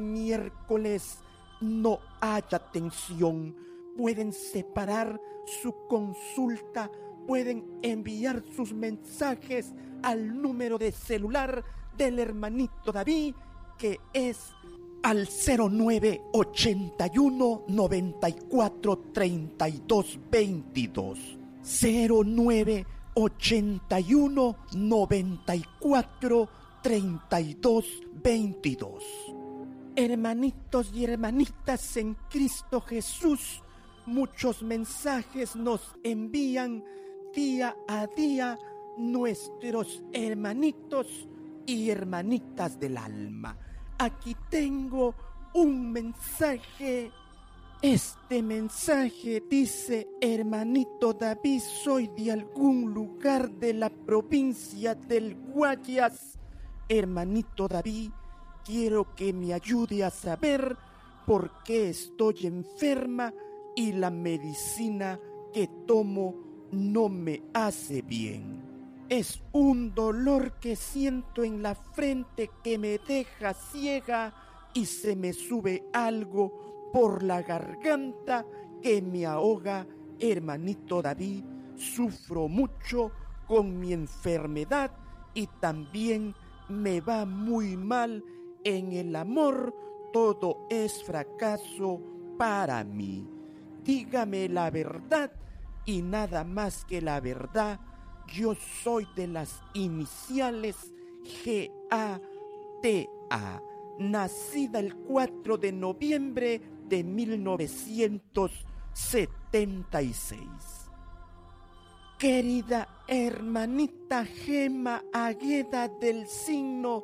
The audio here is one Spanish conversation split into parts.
miércoles no hay atención. Pueden separar su consulta, pueden enviar sus mensajes al número de celular del hermanito David, que es al 0981 94 32 22. 0981 94 32 22. Hermanitos y hermanitas en Cristo Jesús, muchos mensajes nos envían día a día nuestros hermanitos y hermanitas del alma. Aquí tengo un mensaje. Este mensaje dice: hermanito David, soy de algún lugar de la provincia del Guayas. Hermanito David, quiero que me ayude a saber por qué estoy enferma y la medicina que tomo no me hace bien. Es un dolor que siento en la frente que me deja ciega y se me sube algo por la garganta que me ahoga. Hermanito David, sufro mucho con mi enfermedad y también me va muy mal en el amor. Todo es fracaso para mí. Dígame la verdad y nada más que la verdad. Yo soy de las iniciales GATA, nacida el 4 de noviembre de 1976. Querida hermanita Gema Agueda, del signo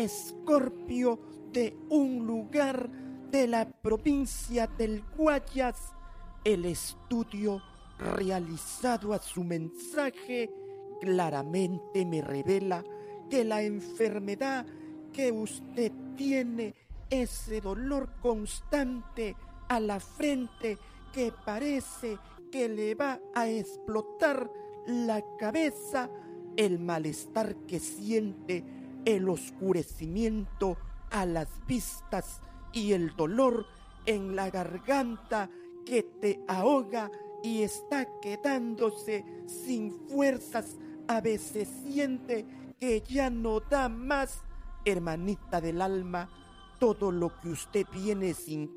Escorpio, de un lugar de la provincia del Guayas, el estudio realizado a su mensaje claramente me revela que la enfermedad que usted tiene, ese dolor constante a la frente que parece que le va a explotar la cabeza, el malestar que siente, el oscurecimiento a las vistas y el dolor en la garganta que te ahoga y está quedándose sin fuerzas. A veces siente que ya no da más. Hermanita del alma, todo lo que usted viene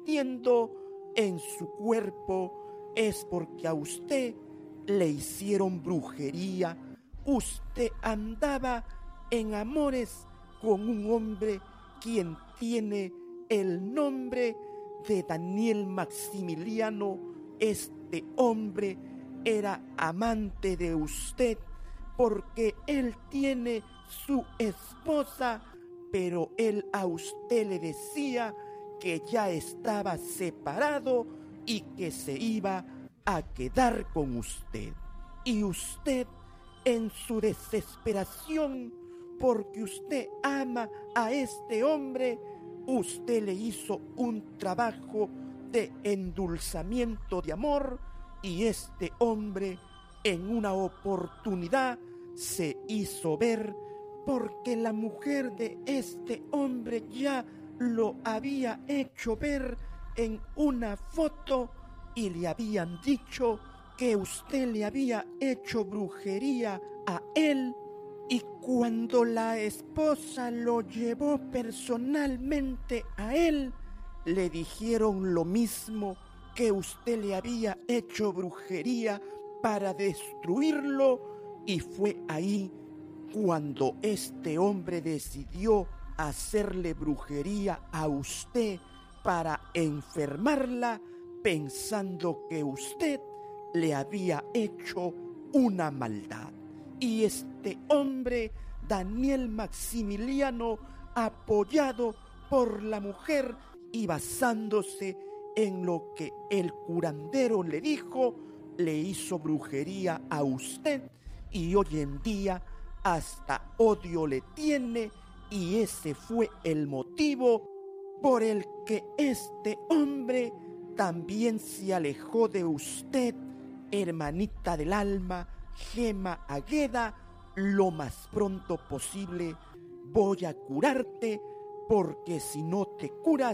sintiendo en su cuerpo es porque a usted le hicieron brujería. Usted andaba en amores con un hombre quien tiene el nombre de Daniel Maximiliano. Este hombre era amante de usted porque él tiene su esposa, pero él a usted le decía que ya estaba separado y que se iba a quedar con usted. Y usted, en su desesperación, porque usted ama a este hombre, usted le hizo un trabajo de endulzamiento de amor, y este hombre en una oportunidad se hizo ver, porque la mujer de este hombre ya lo había hecho ver en una foto y le habían dicho que usted le había hecho brujería a él. Y cuando la esposa lo llevó personalmente a él, le dijeron lo mismo, que usted le había hecho brujería para destruirlo. Y fue ahí cuando este hombre decidió hacerle brujería a usted para enfermarla, pensando que usted le había hecho una maldad. Y este hombre, Daniel Maximiliano, apoyado por la mujer y basándose en lo que el curandero le dijo, le hizo brujería a usted, y hoy en día hasta odio le tiene, y ese fue el motivo por el que este hombre también se alejó de usted, hermanita del alma, Gema Agueda. Lo más pronto posible voy a curarte, porque si no te curas,